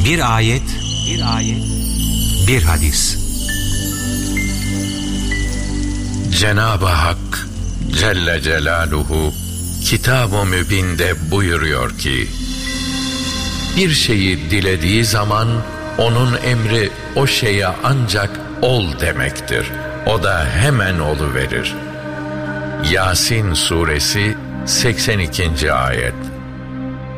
Bir ayet, bir hadis. Cenab-ı Hak Celle Celaluhu Kitab-ı Mübin'de buyuruyor ki, bir şeyi dilediği zaman onun emri o şeye ancak ol demektir. O da hemen oluverir. Yasin suresi 82. ayet.